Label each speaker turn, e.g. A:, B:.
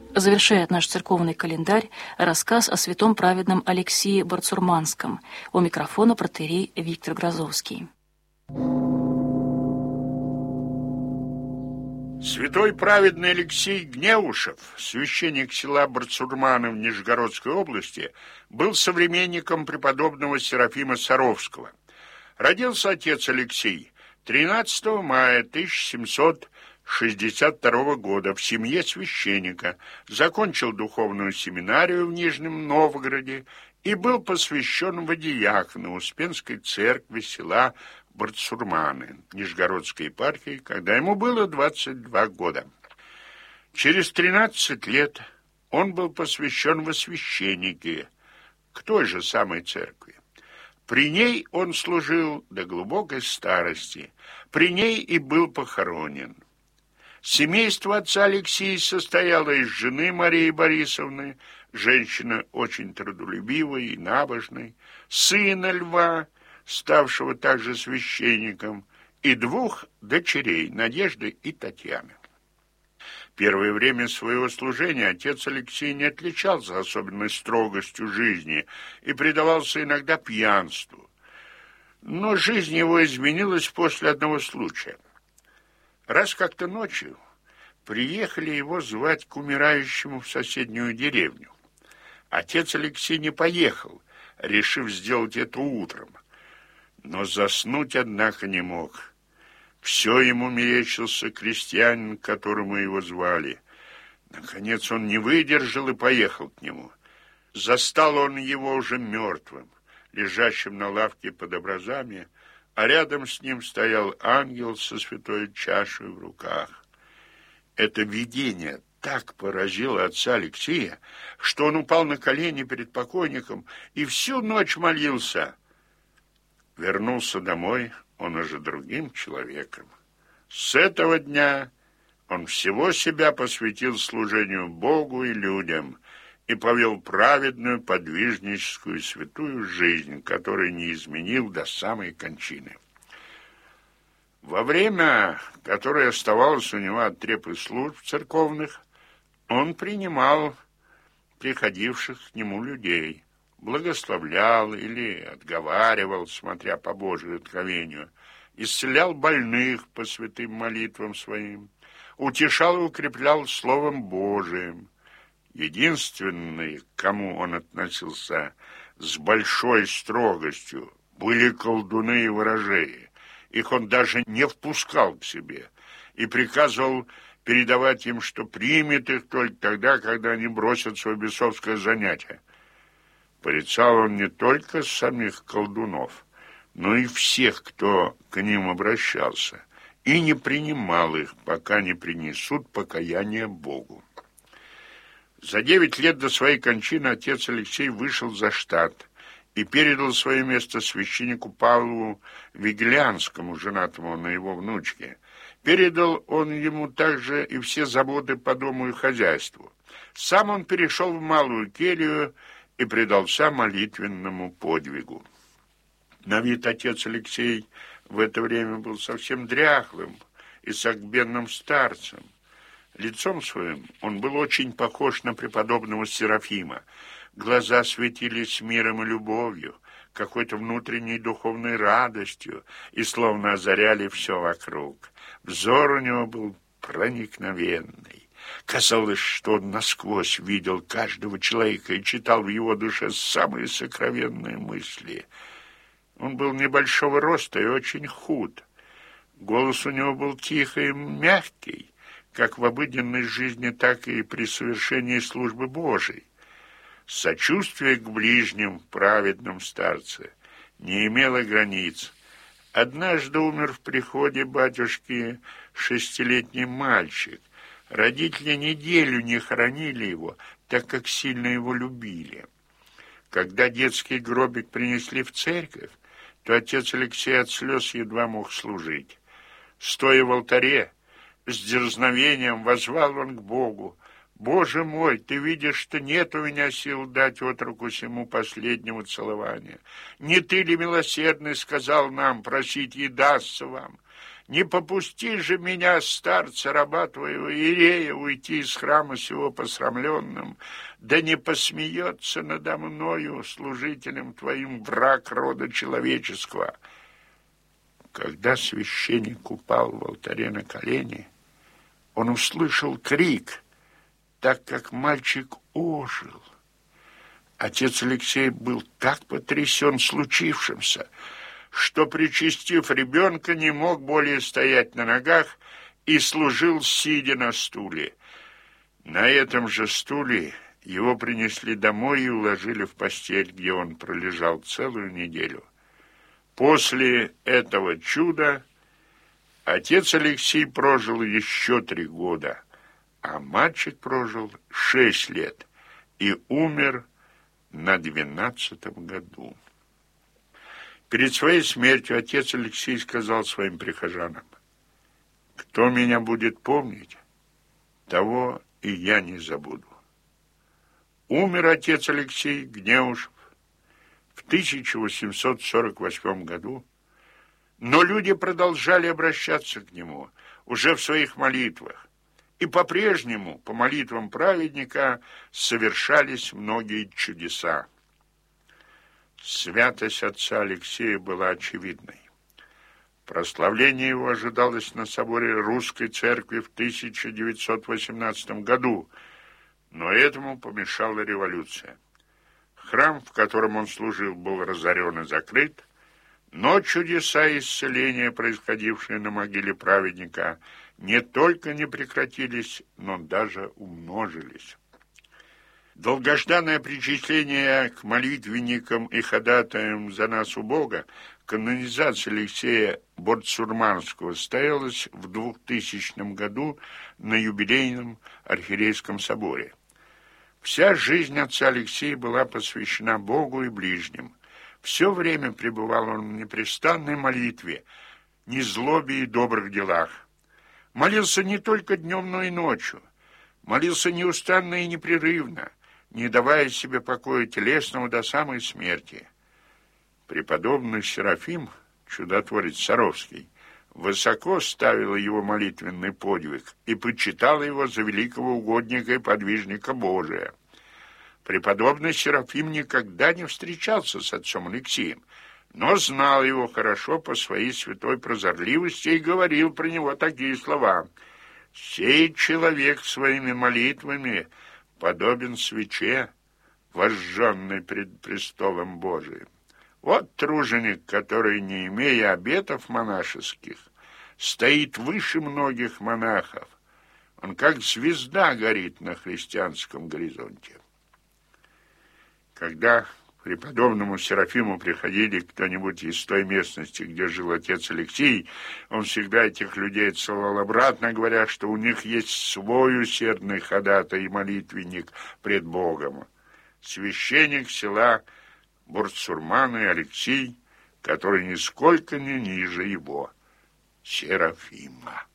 A: Завершает наш церковный календарь рассказ о святом праведном Алексии Барцурманском. У микрофона протоиерей Виктор Грозовский.
B: Святой праведный Алексей Гнеушев, священник села Барцурманы в Нижегородской области, был современником преподобного Серафима Саровского. Родился отец Алексей 13 мая 1762 года в семье священника, закончил духовную семинарию в Нижнем Новгороде и был посвящен водияконы Успенской церкви села Барцурманы Нижегородской епархии, когда ему было 22 года. Через 13 лет он был посвящен во священники к той же самой церкви. При ней он служил до глубокой старости, при ней и был похоронен. Семейство отца Алексея состояло из жены Марии Борисовны, женщина очень трудолюбивой и набожной, сына Льва, ставшего также священником, и двух дочерей, Надежды и Татьяны. Первое время своего служения отец Алексей не отличался особенной строгостью жизни и предавался иногда пьянству. Но жизнь его изменилась после одного случая. Раз как-то ночью приехали его звать к умирающему в соседнюю деревню. Отец Алексей не поехал, решив сделать это утром. Но заснуть, однако, не мог. Все ему мерещился крестьянин, к которому его звали. Наконец он не выдержал и поехал к нему. Застал он его уже мертвым, лежащим на лавке под образами, а рядом с ним стоял ангел со святой чашей в руках. Это видение так поразило отца Алексея, что он упал на колени перед покойником и всю ночь молился. Вернулся домой он уже другим человеком. С этого дня он всего себя посвятил служению Богу и людям и повел праведную, подвижническую, святую жизнь, которую не изменил до самой кончины. Во время, которое оставалось у него от трепы служб церковных, он принимал приходивших к нему людей, благословлял или отговаривал, смотря по Божию откровению, исцелял больных по святым молитвам своим, утешал и укреплял Словом Божиим. Единственные, к кому он относился с большой строгостью, были колдуны и ворожеи. Их он даже не впускал к себе и приказывал передавать им, что примет их только тогда, когда они бросят свое бесовское занятие. Порицал он не только самих колдунов, но и всех, кто к ним обращался, и не принимал их, пока не принесут покаяние Богу. За 9 лет до своей кончины отец Алексей вышел за штат и передал свое место священнику Павлу Вигелянскому, женатому на его внучке. Передал он ему также и все заботы по дому и хозяйству. Сам он перешел в малую келью и предался молитвенному подвигу. На вид отец Алексей в это время был совсем дряхлым и согбенным старцем. Лицом своим он был очень похож на преподобного Серафима. Глаза светились миром и любовью, какой-то внутренней духовной радостью и словно озаряли все вокруг. Взор у него был проникновенный. Казалось, что он насквозь видел каждого человека и читал в его душе самые сокровенные мысли. Он был небольшого роста и очень худ. Голос у него был тихий и мягкий, как в обыденной жизни, так и при совершении службы Божией. Сочувствие к ближним в праведном старце не имело границ. Однажды умер в приходе батюшки 6-летний мальчик. Родители неделю не хоронили его, так как сильно его любили. Когда детский гробик принесли в церковь, то отец Алексей от слез едва мог служить. Стоя в алтаре, с дерзновением воззвал он к Богу: «Боже мой, ты видишь, что нет у меня сил дать отроку сему последнего целования. Не ты ли, милосердный, сказал нам: просите, и дастся вам? Не попусти же меня, старца, раба твоего Иерея, уйти из храма сего посрамленным, да не посмеется надо мною, служителем твоим, враг рода человеческого». Когда священник упал в алтаре на колени, он услышал крик, так как мальчик ожил. Отец Алексей был так потрясен случившимся, что, причастив ребенка, не мог более стоять на ногах и служил, сидя на стуле. На этом же стуле его принесли домой и уложили в постель, где он пролежал целую неделю. После этого чуда отец Алексей прожил еще 3 года, а мальчик прожил 6 лет и умер на 12-м году. Перед своей смертью отец Алексей сказал своим прихожанам: «Кто меня будет помнить, того и я не забуду». Умер отец Алексей Гнеушев в 1848 году, но люди продолжали обращаться к нему уже в своих молитвах, и по-прежнему по молитвам праведника совершались многие чудеса. Святость отца Алексея была очевидной. Прославление его ожидалось на соборе Русской Церкви в 1918 году, но этому помешала революция. Храм, в котором он служил, был разорен и закрыт, но чудеса исцеления, происходившие на могиле праведника, не только не прекратились, но даже умножились. Долгожданное причисление к молитвенникам и ходатаям за нас у Бога, канонизация Алексея Бортсурманского, состоялась в 2000 году на юбилейном архиерейском соборе. Вся жизнь отца Алексея была посвящена Богу и ближним. Все время пребывал он в непрестанной молитве, незлобе и добрых делах. Молился не только днем, но и ночью. Молился неустанно и непрерывно, не давая себе покоя телесного до самой смерти. Преподобный Серафим, чудотворец Саровский, высоко ставил его молитвенный подвиг и почитал его за великого угодника и подвижника Божия. Преподобный Серафим никогда не встречался с отцом Алексеем, но знал его хорошо по своей святой прозорливости и говорил про него такие слова: «Сей человек своими молитвами подобен свече, возжженной пред престолом Божиим. Вот труженик, который, не имея обетов монашеских, стоит выше многих монахов. Он как звезда горит на христианском горизонте». Когда к преподобному Серафиму приходили кто-нибудь из той местности, где жил отец Алексей, он всегда этих людей отсылал обратно, говоря, что у них есть свой усердный ходатай и молитвенник пред Богом. Священник села Бортсурманы Алексей, который нисколько не ниже его, Серафима.